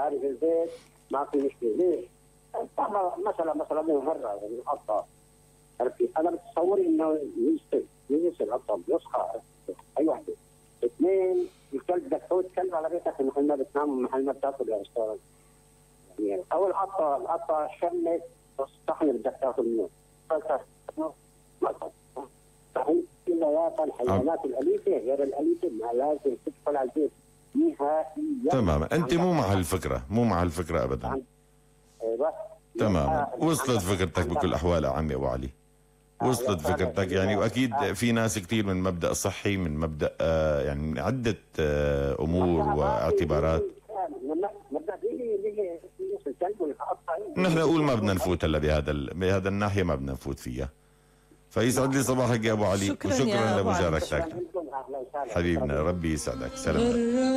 خارج البيت ما في مشكله. ليش؟ مثلا من مره القطه، انا بتصوري انه يجلس القطه بيصحى اي وحده. اثنين، الكلب بدك تفوت كلب على بيتك محل ما بتنام ومحل ما بتاكل يا استاذ. يعني او القطه شمت الصحن بدك تاكل منه. كلياتها الحيوانات الاليفه غير الاليفه ما لازم تدخل على البيت نهائيا. تمام، انت مو مع هالفكره، مو مع هالفكره ابدا. ايوه تمام، وصلت فكرتك بكل الاحوال يا عمي ابو علي، وصلت فكرتك يعني. واكيد في ناس كثير من مبدا صحي، من مبدا يعني من عده امور واعتبارات. نحن نقول ما بدنا نفوت هلا بهذا الناحيه، ما بدنا نفوت فيها. فيسعد لي صباحك يا ابو علي، شكرا وشكرا يا أبو علي. لمشاركتك حبيبنا، ربي يسعدك، سلام.